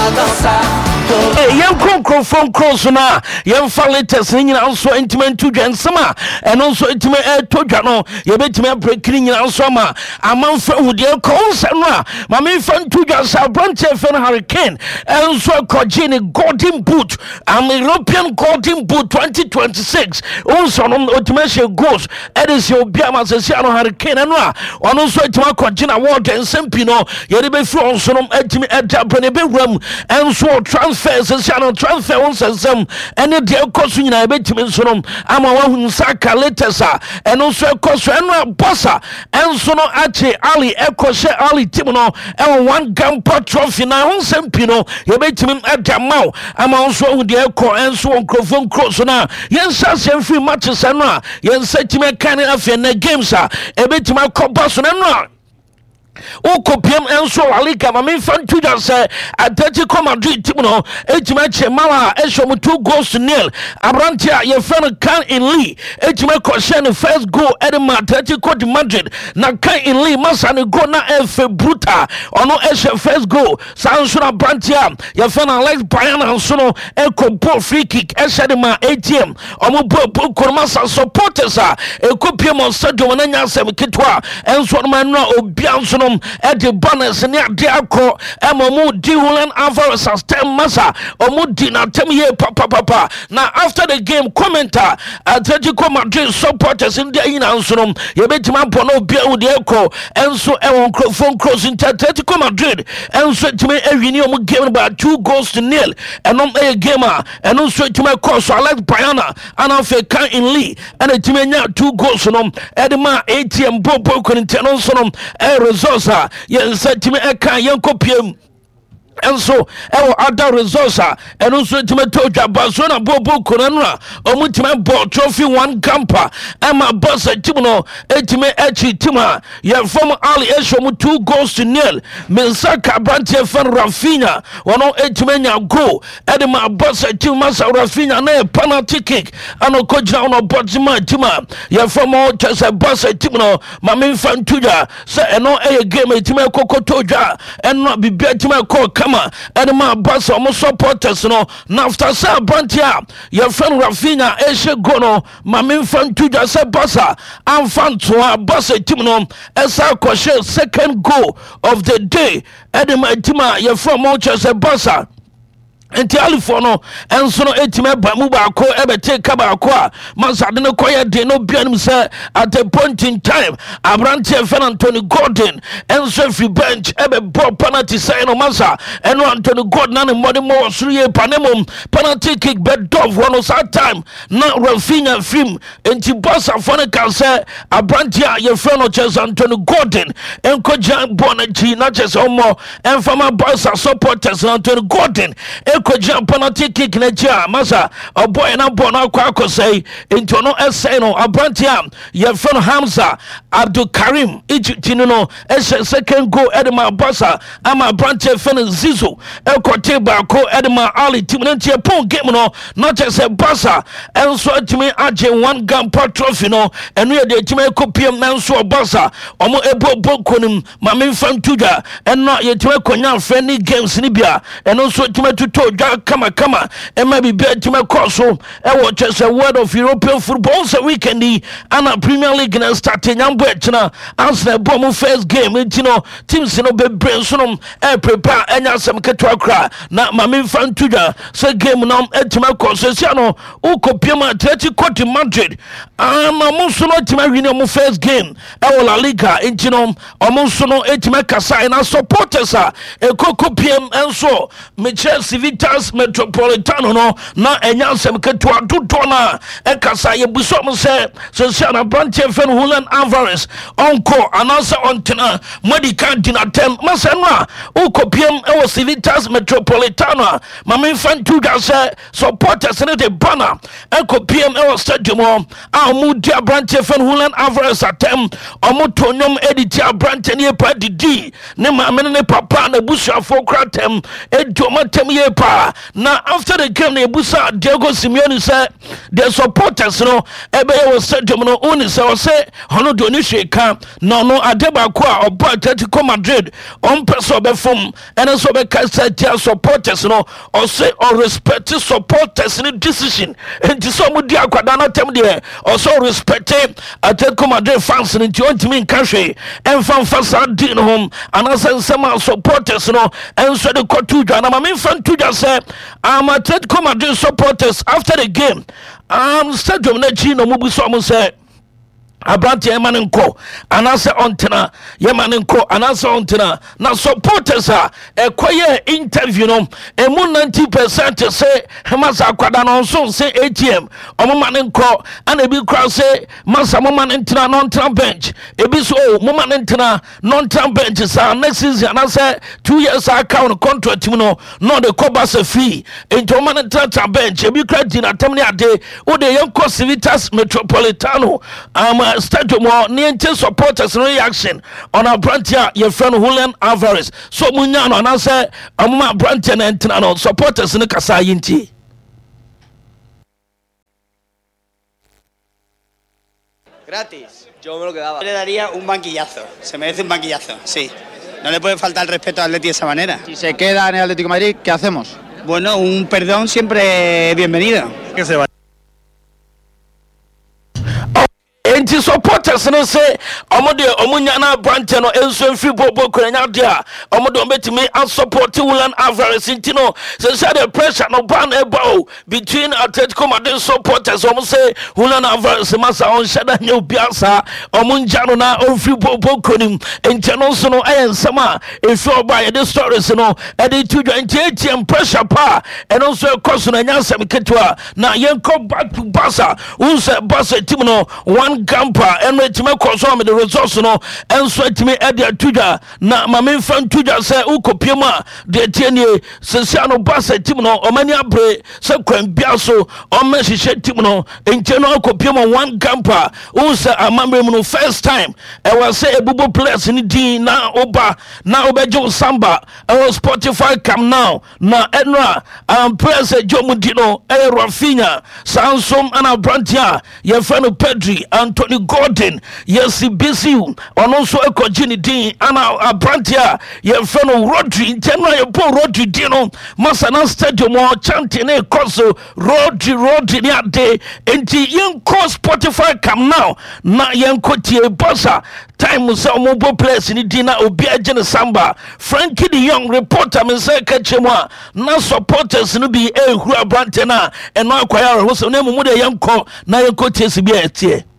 young phone cross na young latest in also intimate to Jansama and also intimate to Jano. You bet me breaking in summer. A month with your calls and my main fan to Jasa Branch and Hurricane and so Cogini Golden Boot. I'm European Golden Boot 2026. Also on automation goes. Edis your Biama Sesiano Hurricane and on also to Cogina Water and Sempino. Yeribe from Sonum Etimi at Japanese and so transfers and channel transfer on some and the cost in a bit Sonum. I'm a one Saka Letesa and also cost and Bossa and Sono Ache Ali Ekoshe Ali Timono and one Gampa trophy now on Sempino. You bet him at Jamau. I'm also with the Echo and so on Crofon Crossona. Yes, and free matches and yes, set me kind of in the games. A bit my compassion and Okopiem and so Alika, my main fan to just say, Atletico Madrid, Timono, Etimache Mala, Eshomu 2 goals to nil. Abrantia, your friend Kan in Lee, Etimaco Shen, first goal, Edema, Atletico de Madrid, Nakan in Lee, Masani Gona F. Bruta, or no Eshe first goal, Sansuna Brantia, your friend Alex Brian and Sono, Echo Ball free kick, Eshadima ATM, Omubo Kurmasa supporters, Ekopiem on Sadio Nanya Semikitwa, and Swanman Obianson. At the bonus near Diaco, Momu Dihulan Alvarez as 10 Massa, or Mudina Temiye Papa. Now, after the game, commenter Atletico Madrid supporters in the Inansunum, you bet my Pono Biu Diaco, and so Aaron phone cross into Atletico Madrid, and so to me, every new game about 2 goals to nil, and on a gamer, and also to my course, I like Brianna, and I'll fake in Lee, and a Timena 2 goals on Edema ATM Bobo Conteno Sonum, a result. Yes, said to me, I can't young copy. And so, our other resource, and also to my toja, Basona Bobo Corona, or Mutima bought trophy 1 camper, and my boss at Timono, Etime Echi Tima, your former Ali Eshomu 2 goals to nil, Mensaka Brantia Fan Rafinha, one on Etimania go, and my boss at Timasa Rafinha, and a penalty kick, and a coach on a Botsima Tima, your former just a boss at Timono, my main fan Tuja, say, and no a game at Tima Coco Toja, and not be better my call. And my boss almost supporters no after say Brantia your friend Rafinha Eshe Gono my main friend to just say bossa and fan to our boss team no esa kwashe second goal of the day and my team your friend Manchester bossa enti alifono enso no etime ba mu ba ko ebete ka ba ko a masade no koye de no bianim say at a point in time Abrante Fan Anthony Gordon enso free bench ebe ball penalty say no masa eno Anthony Gordon na mo de mo suriye panemum penalty kick bed dove one of that time na Rafinha film enti boss afone kan say Abrante your friend no Chelsea Anthony Gordon enko jan bonachi na Chelsea omo enfama boss supporters Anthony Gordon Koja penalty kick na chia masa a boy na born akwa say into no essay no Abrantia your friend Hamza Abdul Karim Ijitino no second goal Edema Bossa ama Abrantia fan Zizo Ekote Bako Edema Ali Timontia pon game no not just a Bossa and so to me aje 1 Gampa trophy no and we the team copium man so Bossa omo ebo bokonim ma me fan tuja and not yet to konya friendly games nibia and also to Kama and maybe bet to my course so I watch just a word of European football so weekendy and a Premier League and starting young Betchina as the bomb first game you know teams in a bed brain prepare and some Ketwakra not my main fan tuja so game now at my course no Uko Pima Atletico de Madrid I'm almost not to my winning first game La Liga you know almost no et my casa and our supporters are a Coco PM and so Michel Civita Metropolitano no na enyasem ketwa dodona ekasa ye busom se Sana Brantia Fan Hulan Alvarez onko anasa ontena medical dinatem masenwa ukopiem ewo Civitas Metropolitano mama fan tuga se supporters ne de banner ekopiem ewo stadium amu dia Brantia Fan Hulan Alvarez atem omotonyom editia Brantia ne pa didi ne mama ne papa na busuafo kratem edumatem ye pa na after the game na ebusa Diego Simeone say the supporters no ebe ye stadium no oni say o say hono do ni hweka no adeba ko a obo Atletico Madrid on person be fom ene so be ka say their supporters no o say o respect supporters ni decision enti so mo di akwada na tem de o so respect Atletico Madrid fans ni ti ontimi nka hwe enfan fasa di no hom anasa nsema supporters no enso de kotu dwa na ma memfa ntuja say Atletico Madrid supporters after the game stadium na chi no mubu so mo say Abrante Yemanenko anase ontena Yemanenko anase ontena na supporters ekoye interview no emu 90% say masa akwada no so say ATM omomanenko ana bi kra say masa momanentena non tram bench ebi so momanentena non tram bench sa next season anase 2 years account contract mu no the cobas fee into momanentena tram bench ebi kra di na temne ade wo de yenko Civitas Metropolitano stadium niente supporters reaction on our brand here your friend Julian Alvarez so munya no na say amuma brand na entina no supporters ne kasa yinti gratis yo me lo quedaba le daría un banquillazo se merece un banquillazo sí no le puede faltar el respeto al Atleti de esa manera si se queda en el Atlético de Madrid ¿qué hacemos? Bueno un perdón siempre bienvenido que se va enti supporters no say omode omunya na branch no enso free bobo kwanya dia omode ometimi and support Julian Alvarez enti no say the pressure no ban ebo between Atletico Madrid supporters say Julian Alvarez masa on shada nye obiasa omunja no na free bobo konim enti no so no ayensama efi oba ye the stories no e dey 228 pressure pa and also cause no nyasem ketwa na yenko back to Barca unse Barca team no one Gampa and me consume the resource no and sweat me at the tuja na mamin fan tuja say ukopima de tienie sesiano basa team no o mani abre se kwan biaso o me hihye team no enti no ukopima one Gampa unse amamre mu no first time e was say ebubo players ni din na oba na obejo samba e Spotify come now na enra players jomu dino e Rafinha Sansom ana Brantia ye friend Pedri Anthony Gordon yes busy ono so ekogini din ana Abrantia ye feno Rodri tenwa ye bo Rodri dino masana stadium o chanting e koso Rodri ni ade enti yenko Spotify come now na yenko tie Barca time so mo place ni din na obi agene samba Frankie the Young reporter me say kachemwa na supporters no bi ehuru Abrantia na eno akwaya ho so na mu de yenko na yenko tie si bi etie